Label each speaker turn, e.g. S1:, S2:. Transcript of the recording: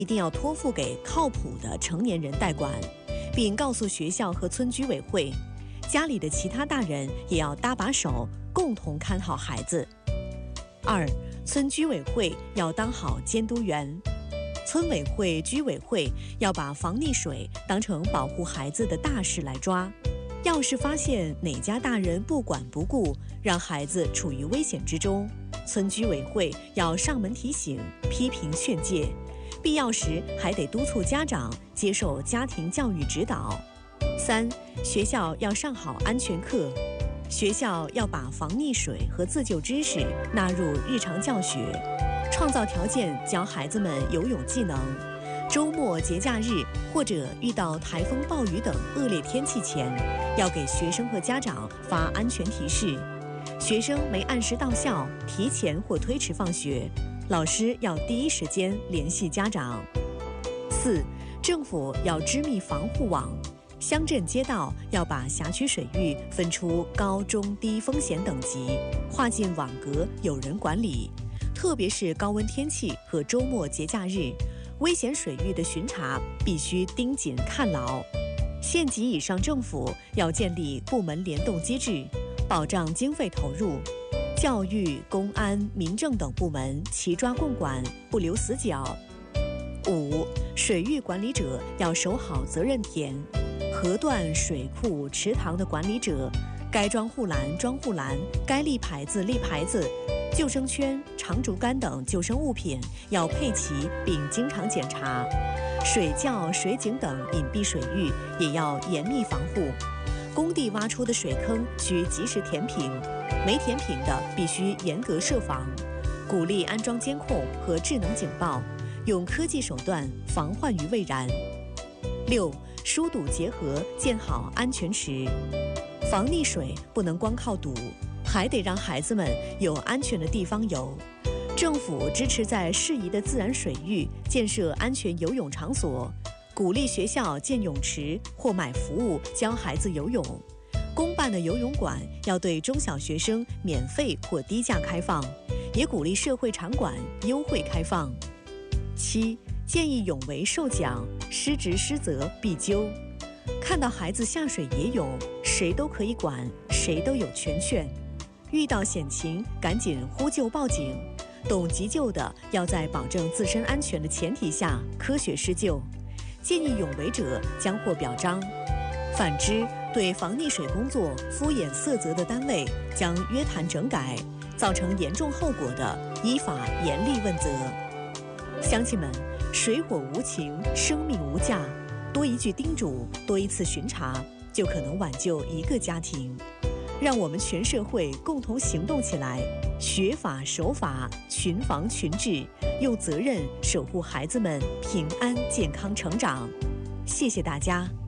S1: 一定要托付给靠谱的成年人代管，并告诉学校和村居委会，家里的其他大人也要搭把手，共同看好孩子。2、村居委会要当好监督员，村委会、居委会要把防溺水当成保护孩子的大事来抓。要是发现哪家大人不管不顾，让孩子处于危险之中，村居委会要上门提醒、批评劝诫，必要时还得督促家长接受家庭教育指导。3、学校要上好安全课，学校要把防溺水和自救知识纳入日常教学，创造条件教孩子们游泳技能。周末、节假日或者遇到台风、暴雨等恶劣天气前，要给学生和家长发安全提示。学生没按时到校、提前或推迟放学，老师要第一时间联系家长。4、政府要织密防护网，乡镇街道要把辖区水域分出高、中、低风险等级，划进网格，有人管理。特别是高温天气和周末、节假日，危险水域的巡查必须盯紧看牢。县级以上政府要建立部门联动机制，保障经费投入，教育、公安、民政等部门齐抓共管，不留死角。5、水域管理者要守好责任田，河段、水库、池塘的管理者，该装护栏装护栏，该立牌子立牌子，救生圈、长竹竿等救生物品要配齐并经常检查。水窖、水井等隐蔽水域也要严密防护。工地挖出的水坑需及时填平，没填平的必须严格设防。鼓励安装监控和智能警报，用科技手段防患于未然。6、疏堵结合建好安全池，防溺水不能光靠堵，还得让孩子们有安全的地方游。政府支持在适宜的自然水域建设安全游泳场所，鼓励学校建泳池或买服务教孩子游泳。公办的游泳馆要对中小学生免费或低价开放，也鼓励社会场馆优惠开放。7、建议泳为受奖，失职失责必究。看到孩子下水野泳，谁都可以管，谁都有权限。遇到险情，赶紧呼救报警。懂急救的要在保证自身安全的前提下科学施救。建议泳为者将获表彰。反之，对防溺水工作敷衍塞责的单位将约谈整改，造成严重后果的，依法严厉问责。乡亲们，水火无情，生命无价，多一句叮嘱，多一次巡查，就可能挽救一个家庭。让我们全社会共同行动起来，学法守法，群防群治，用责任守护孩子们平安健康成长。谢谢大家。